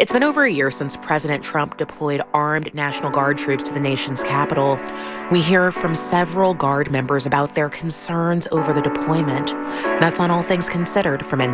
It's been over a year since President Trump deployed armed National Guard troops to the nation's capital. We hear from several Guard members about their concerns over the deployment. That's on All Things Considered from